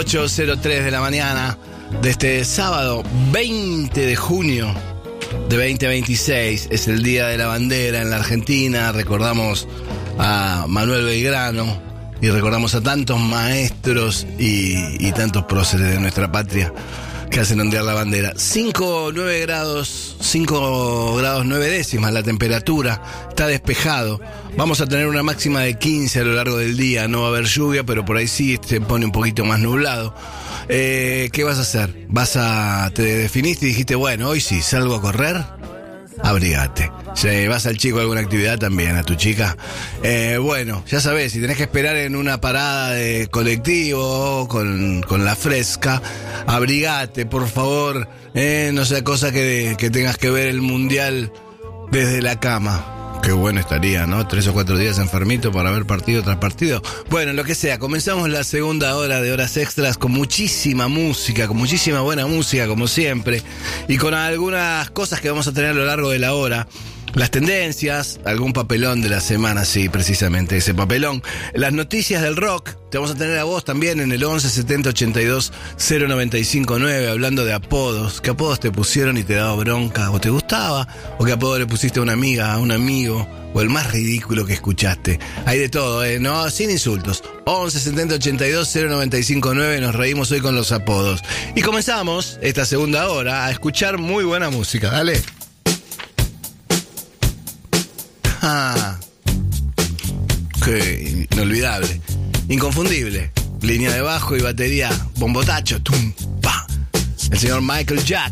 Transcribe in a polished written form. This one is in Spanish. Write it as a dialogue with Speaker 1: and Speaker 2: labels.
Speaker 1: 8:03 de la mañana de este sábado 20 de junio de 2026. Es el Día de la Bandera en la Argentina. Recordamos a Manuel Belgrano y recordamos a tantos maestros y tantos próceres de nuestra patria que hacen ondear la bandera. 5 grados 9 décimas la temperatura, está despejado. Vamos a tener una máxima de 15 a lo largo del día. No va a haber lluvia, pero por ahí sí se pone un poquito más nublado. ¿Qué vas a hacer? ¿Te definiste y dijiste, bueno, hoy sí, salgo a correr? Abrigate. Si vas al chico a alguna actividad también, a tu chica. Bueno, ya sabés, si tenés que esperar en una parada de colectivo con la fresca, abrigate, por favor. No sea cosa que tengas que ver el mundial desde la cama. Qué bueno estaría, ¿no? 3 o 4 días enfermito para ver partido tras partido. Bueno, lo que sea, comenzamos la segunda hora de Horas Extras con muchísima música, con muchísima buena música, como siempre, y con algunas cosas que vamos a tener a lo largo de la hora. Las tendencias, algún papelón de la semana, sí, precisamente ese papelón. Las noticias del rock, te vamos a tener a vos también en el 11 70 82 095 9, hablando de apodos. ¿Qué apodos te pusieron y te daba bronca o te gustaba? ¿O qué apodo le pusiste a una amiga, a un amigo? O el más ridículo que escuchaste. Hay de todo, no, sin insultos. 11 70 82 095 9, nos reímos hoy con los apodos. Y comenzamos esta segunda hora a escuchar muy buena música, dale. Qué inolvidable, inconfundible, línea de bajo y batería, bombotacho, tum, pa. El señor Michael Jackson.